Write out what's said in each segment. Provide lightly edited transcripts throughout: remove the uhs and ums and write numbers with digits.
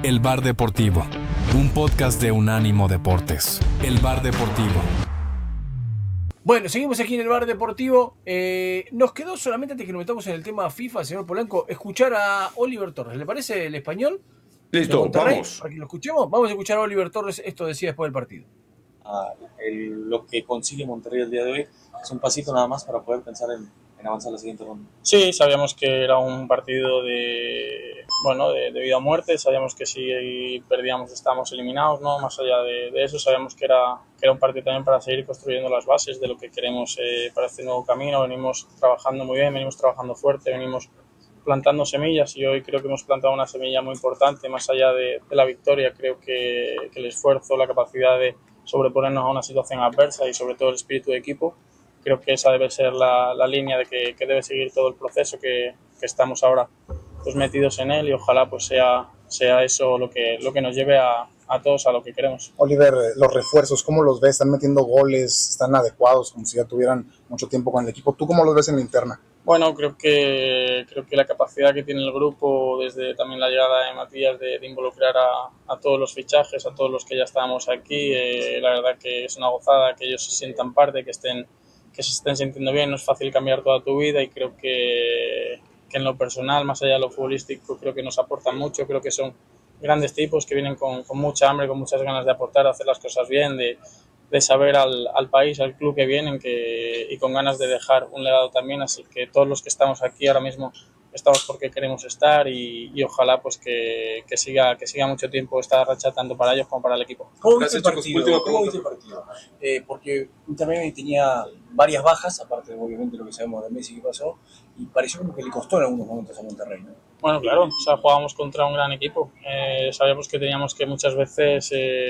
El Bar Deportivo, un podcast de Unánimo Deportes. El Bar Deportivo. Bueno, seguimos aquí en el Bar Deportivo. Nos quedó solamente, antes que nos metamos en el tema FIFA, señor Polanco, escuchar a Oliver Torres. ¿Le parece el español? Listo, vamos. Para que lo escuchemos, vamos a escuchar a Oliver Torres. Esto decía después del partido. Lo que consigue Monterrey el día de hoy es un pasito nada más para poder pensar en avanzar a la siguiente ronda. Sí, sabíamos que era un partido de vida o muerte, sabíamos que si perdíamos estábamos eliminados, ¿no? Más allá de eso, sabíamos que era un partido también para seguir construyendo las bases de lo que queremos para este nuevo camino. Venimos trabajando muy bien, venimos trabajando fuerte, venimos plantando semillas y hoy creo que hemos plantado una semilla muy importante, más allá de la victoria. Creo que el esfuerzo, la capacidad de sobreponernos a una situación adversa y sobre todo el espíritu de equipo, creo que esa debe ser la línea de que debe seguir todo el proceso que estamos ahora pues metidos en él, y ojalá pues sea eso lo que nos lleve a todos a lo que queremos. Oliver, los refuerzos, ¿cómo los ves? ¿Están metiendo goles? ¿Están adecuados? Como si ya tuvieran mucho tiempo con el equipo. ¿Tú cómo los ves en la interna? Bueno, creo que la capacidad que tiene el grupo, desde también la llegada de Matías, de involucrar a todos los fichajes, a todos los que ya estábamos aquí, la verdad que es una gozada que ellos se sientan parte, que se estén sintiendo bien. No es fácil cambiar toda tu vida, y creo que en lo personal, más allá de lo futbolístico, creo que nos aportan mucho. Creo que son grandes tipos que vienen con mucha hambre, con muchas ganas de aportar, de hacer las cosas bien, de saber al país, al club que vienen, y con ganas de dejar un legado también. Así que todos los que estamos aquí ahora mismo estamos porque queremos estar, y ojalá pues que siga mucho tiempo esta racha, tanto para ellos como para el equipo. ¿Cómo viste el partido? Porque también tenía varias bajas, aparte obviamente lo que sabemos de Messi que pasó, y pareció como que le costó en algunos momentos a Monterrey, ¿no? Bueno, claro, o sea, jugábamos contra un gran equipo. Sabíamos que teníamos que muchas veces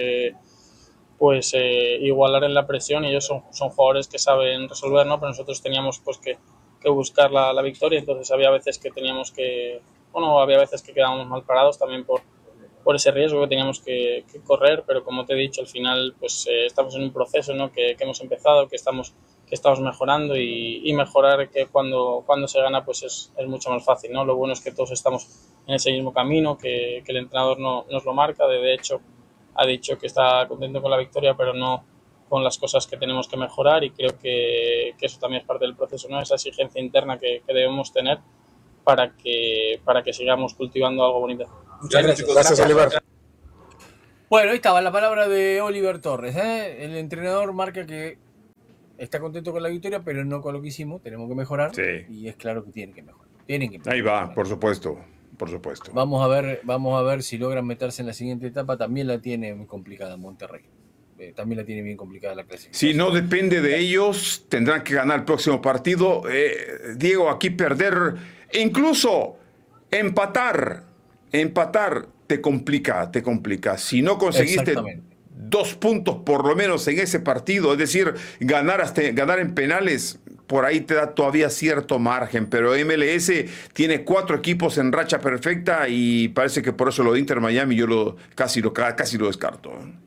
igualar en la presión, y ellos son jugadores que saben resolver, ¿no? Pero nosotros teníamos pues que buscar la victoria. Entonces había veces que quedábamos mal parados también por ese riesgo que teníamos que correr, pero como te he dicho, al final pues estamos en un proceso, ¿no? que hemos empezado, que estamos mejorando, y mejorar, que cuando se gana pues es mucho más fácil, ¿no? Lo bueno es que todos estamos en ese mismo camino, que el entrenador nos lo marca. De hecho ha dicho que está contento con la victoria, pero no con las cosas que tenemos que mejorar, y creo que eso también es parte del proceso, ¿no? Esa exigencia interna que debemos tener para que sigamos cultivando algo bonito. Muchas gracias. Gracias, Oliver. Bueno, ahí estaba la palabra de Oliver Torres. El entrenador marca que está contento con la victoria, pero no con lo que hicimos. Tenemos que mejorar. Sí. Y es claro que tienen que mejorar. Ahí va, por supuesto. Vamos a ver si logran meterse en la siguiente etapa. También la tiene muy complicada Monterrey. También la tiene bien complicada la clasificación. Si no depende de ellos, tendrán que ganar el próximo partido. Diego, aquí perder, incluso empatar te complica. Si no conseguiste 2 puntos por lo menos en ese partido, es decir, ganar en penales, por ahí te da todavía cierto margen, pero MLS tiene 4 equipos en racha perfecta, y parece que por eso lo de Inter Miami yo casi lo descarto.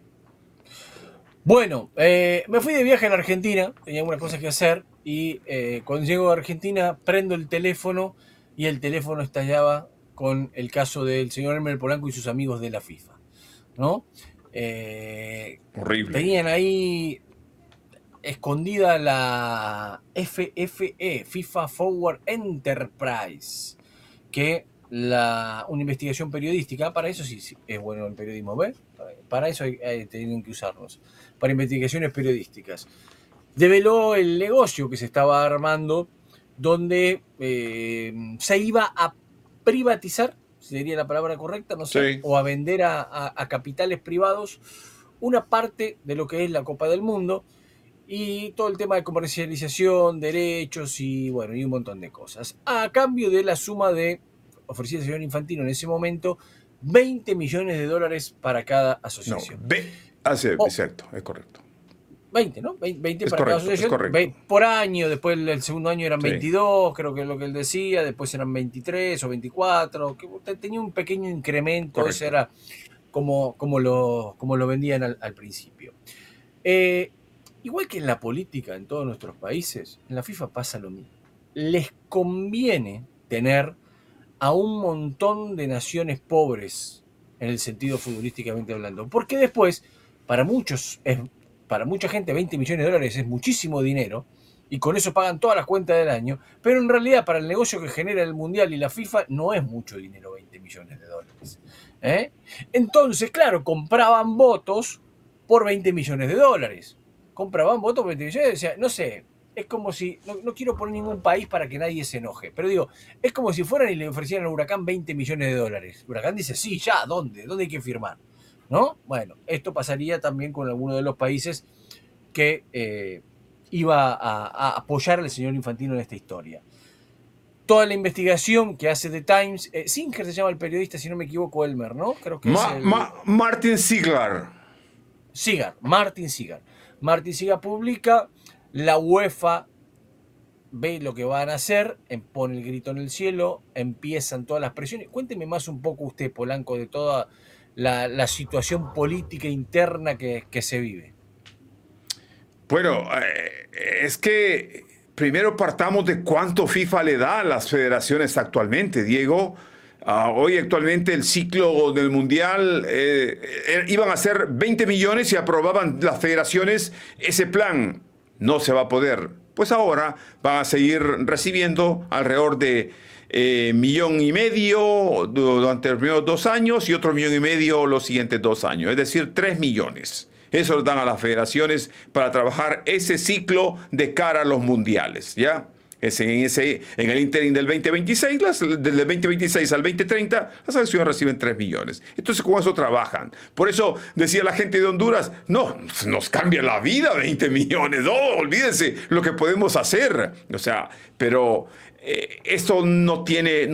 Bueno, me fui de viaje en Argentina, tenía algunas cosas que hacer, y cuando llego a Argentina prendo el teléfono, y el teléfono estallaba con el caso del señor Elmer Polanco y sus amigos de la FIFA, ¿no? Horrible. Tenían ahí escondida la FFE, FIFA Forward Enterprise, que una investigación periodística, para eso sí es bueno el periodismo, ¿ves? Para eso tienen que usarnos, para investigaciones periodísticas. Develó el negocio que se estaba armando, donde se iba a privatizar, sería la palabra correcta, no sé, Sí. o a vender a capitales privados una parte de lo que es la Copa del Mundo, y todo el tema de comercialización, derechos y un montón de cosas. A cambio de la suma de, ofrecida el señor Infantino en ese momento, $20 millones para cada asociación. Exacto, es correcto. 20, ¿no? 20 Es para correcto, cada asociación. es correcto. Por año, después el segundo año eran Sí. 22, creo que es lo que él decía, después eran 23 o 24, que tenía un pequeño incremento. Correcto. Ese era como lo vendían al principio. Igual que en la política en todos nuestros países, en la FIFA pasa lo mismo. Les conviene tener a un montón de naciones pobres en el sentido futbolísticamente hablando. Porque después, para mucha gente, 20 millones de dólares es muchísimo dinero, y con eso pagan todas las cuentas del año, pero en realidad para el negocio que genera el Mundial y la FIFA no es mucho dinero, 20 millones de dólares. Entonces, claro, compraban votos por 20 millones de dólares. Compraban votos por 20 millones, o sea, no sé, es como si, no quiero poner ningún país para que nadie se enoje, pero digo, es como si fueran y le ofrecieran al Huracán 20 millones de dólares. Huracán dice, sí, ya, ¿dónde hay que firmar? ¿No? Bueno, esto pasaría también con alguno de los países que iba a apoyar al señor Infantino en esta historia. Toda la investigación que hace The Times, Singer se llama el periodista, si no me equivoco, Elmer, ¿no? Creo que Martin Ziegler. Martin Ziegler. Martin Ziegler publica, la UEFA ve lo que van a hacer, pone el grito en el cielo, empiezan todas las presiones. Cuénteme más un poco usted, Polanco, de toda la situación política interna que se vive. Bueno, es que primero partamos de cuánto FIFA le da a las federaciones actualmente, Diego. Hoy actualmente el ciclo del Mundial iban a ser 20 millones y aprobaban las federaciones ese plan. No se va a poder. Pues ahora van a seguir recibiendo alrededor de 1,5 millones durante los primeros 2 años y otro 1,5 millones los siguientes 2 años. Es decir, 3 millones. Eso lo dan a las federaciones para trabajar ese ciclo de cara a los mundiales, ¿ya? En el interín del 2026, del 2026 al 2030, las selecciones reciben 3 millones. Entonces, con eso trabajan. Por eso decía la gente de Honduras, no, nos cambia la vida 20 millones, no, olvídense lo que podemos hacer. O sea, pero esto no tiene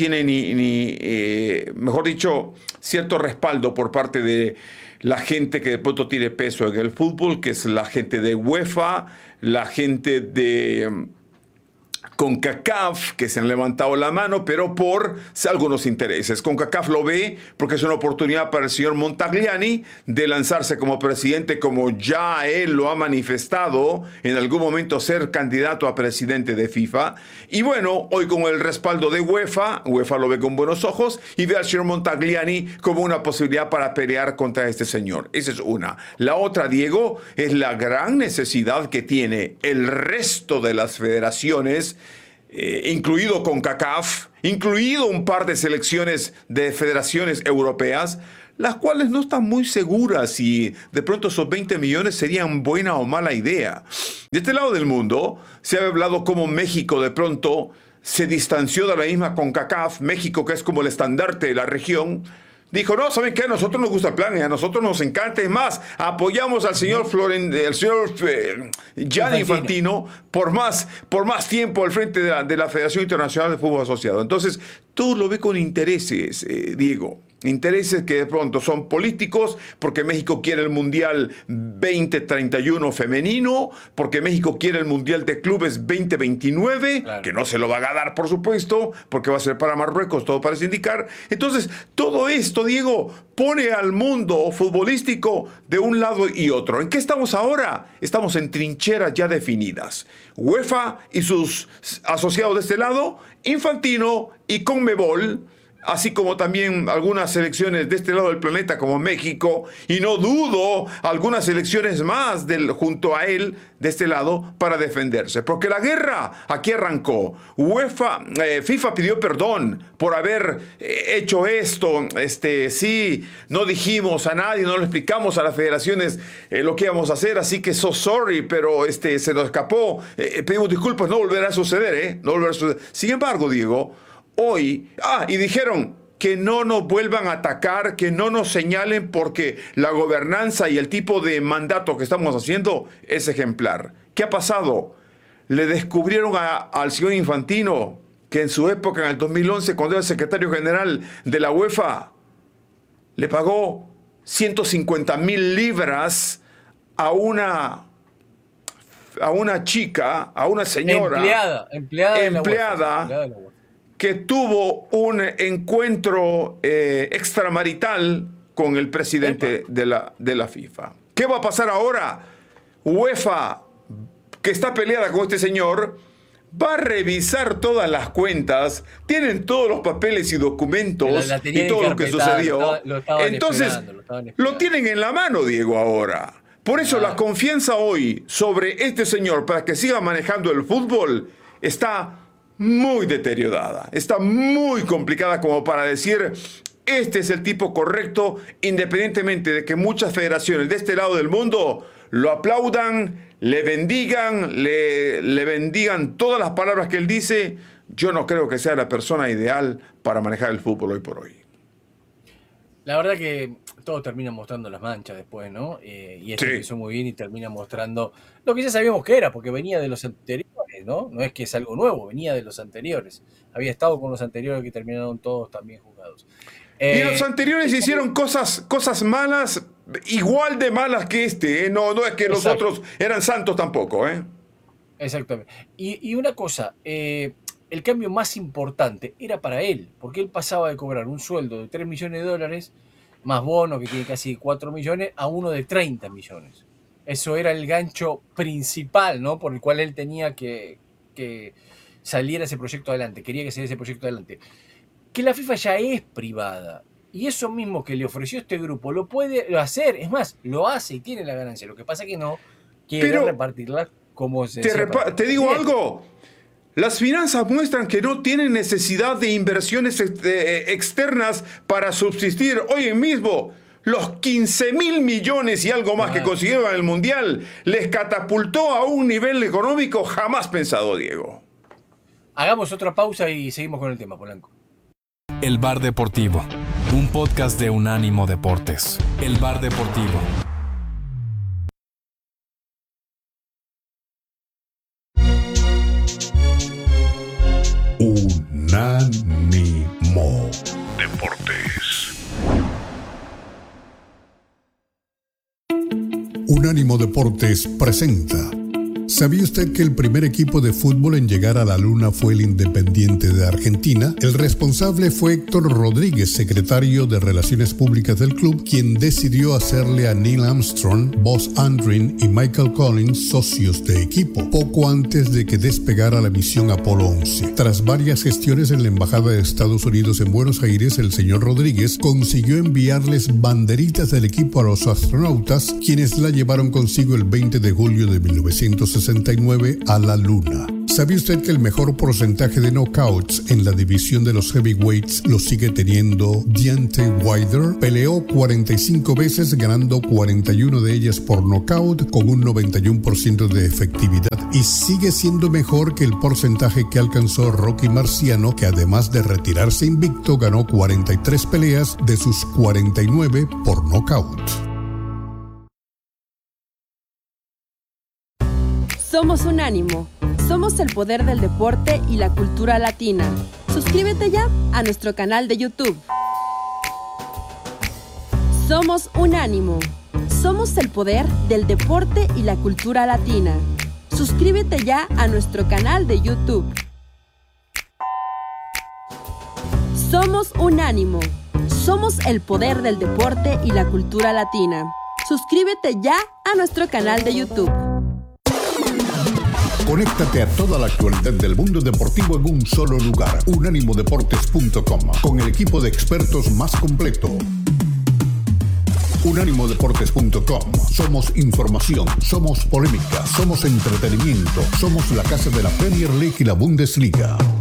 mejor dicho, cierto respaldo por parte de la gente que de pronto tiene peso en el fútbol, que es la gente de UEFA, la gente de CONCACAF, que se han levantado la mano, pero por algunos intereses. CONCACAF lo ve porque es una oportunidad para el señor Montagliani de lanzarse como presidente, como ya él lo ha manifestado, en algún momento ser candidato a presidente de FIFA. Y bueno, hoy con el respaldo de UEFA lo ve con buenos ojos y ve al señor Montagliani como una posibilidad para pelear contra este señor. Esa es una. La otra, Diego, es la gran necesidad que tiene el resto de las federaciones, incluido CONCACAF, incluido un par de selecciones de federaciones europeas, las cuales no están muy seguras si de pronto esos 20 millones serían buena o mala idea. De este lado del mundo se ha hablado como México de pronto se distanció de la misma CONCACAF, México que es como el estandarte de la región, dijo, no, ¿saben qué? A nosotros nos gusta el plan y a nosotros nos encanta. Es más, apoyamos al señor Gianni Infantino por más tiempo al frente de la Federación Internacional de Fútbol Asociado. Entonces, todo lo ve con intereses, Diego. Intereses que de pronto son políticos, porque México quiere el Mundial 2031 femenino, porque México quiere el Mundial de Clubes 2029, claro, que no se lo va a dar, por supuesto, porque va a ser para Marruecos, todo parece indicar. Entonces, todo esto, Diego, pone al mundo futbolístico de un lado y otro. ¿En qué estamos ahora? Estamos en trincheras ya definidas. UEFA y sus asociados de este lado, Infantino y CONMEBOL, así como también algunas selecciones de este lado del planeta como México, y no dudo algunas selecciones más junto a él de este lado para defenderse, porque la guerra aquí arrancó. FIFA pidió perdón por haber hecho esto, sí, no dijimos a nadie, no le explicamos a las federaciones lo que íbamos a hacer, así que sorry, pero se nos escapó, pedimos disculpas, no volverá a suceder, no volverá a suceder. Sin embargo, Diego, hoy, y dijeron que no nos vuelvan a atacar, que no nos señalen porque la gobernanza y el tipo de mandato que estamos haciendo es ejemplar. ¿Qué ha pasado? Le descubrieron al señor Infantino que en su época, en el 2011, cuando era secretario general de la UEFA, le pagó 150,000 libras a una chica, a una señora. Empleada que tuvo un encuentro extramarital con el presidente de la FIFA. ¿Qué va a pasar ahora? UEFA, que está peleada con este señor, va a revisar todas las cuentas, tienen todos los papeles y documentos y todo lo que sucedió. Entonces, lo tienen en la mano, Diego, ahora. Por eso la confianza hoy sobre este señor para que siga manejando el fútbol está muy deteriorada, está muy complicada como para decir este es el tipo correcto, independientemente de que muchas federaciones de este lado del mundo lo aplaudan, le bendigan todas las palabras que él dice. Yo no creo que sea la persona ideal para manejar el fútbol hoy por hoy. La verdad que todo termina mostrando las manchas después, ¿no? Y esto empezó muy bien y termina mostrando lo que ya sabíamos que era, porque venía de los anteriores, ¿no? No es que es algo nuevo, venía de los anteriores. Había estado con los anteriores que terminaron todos también juzgados. Y los anteriores hicieron cosas malas, igual de malas que este, ¿eh? No es que los otros eran santos tampoco, ¿eh? Exactamente. Y una cosa, el cambio más importante era para él, porque él pasaba de cobrar un sueldo de $3 millones, más bono que tiene casi 4 millones, a uno de 30 millones. Eso era el gancho principal, ¿no? Por el cual él tenía que saliera ese proyecto adelante, quería que saliera ese proyecto adelante. Que la FIFA ya es privada, y eso mismo que le ofreció este grupo lo puede hacer, es más, lo hace y tiene la ganancia. Lo que pasa es que no quiere repartirla como se te digo algo. Las finanzas muestran que no tienen necesidad de inversiones externas para subsistir. Hoy mismo, los 15.000 millones y algo más que consiguieron en el Mundial les catapultó a un nivel económico jamás pensado, Diego. Hagamos otra pausa y seguimos con el tema, Polanco. El Bar Deportivo, un podcast de Unánimo Deportes. El Bar Deportivo. Unánimo Deportes. Unánimo Deportes presenta. ¿Sabía usted que el primer equipo de fútbol en llegar a la Luna fue el Independiente de Argentina? El responsable fue Héctor Rodríguez, secretario de Relaciones Públicas del club, quien decidió hacerle a Neil Armstrong, Buzz Aldrin y Michael Collins socios de equipo, poco antes de que despegara la misión Apolo 11. Tras varias gestiones en la Embajada de Estados Unidos en Buenos Aires, el señor Rodríguez consiguió enviarles banderitas del equipo a los astronautas, quienes la llevaron consigo el 20 de julio de 1969 a la Luna. ¿Sabía usted que el mejor porcentaje de knockouts en la división de los heavyweights lo sigue teniendo Deontay Wilder? Peleó 45 veces, ganando 41 de ellas por knockout con un 91% de efectividad, y sigue siendo mejor que el porcentaje que alcanzó Rocky Marciano, que además de retirarse invicto, ganó 43 peleas de sus 49 por knockout. Somos Unánimo. Somos el poder del deporte y la cultura latina. Suscríbete ya a nuestro canal de YouTube. Somos Unánimo. Somos el poder del deporte y la cultura latina. Suscríbete ya a nuestro canal de YouTube. Somos Unánimo. Somos el poder del deporte y la cultura latina. Suscríbete ya a nuestro canal de YouTube. Conéctate a toda la actualidad del mundo deportivo en un solo lugar. Unánimodeportes.com, con el equipo de expertos más completo. Unánimodeportes.com. Somos información, somos polémica, somos entretenimiento, somos la casa de la Premier League y la Bundesliga.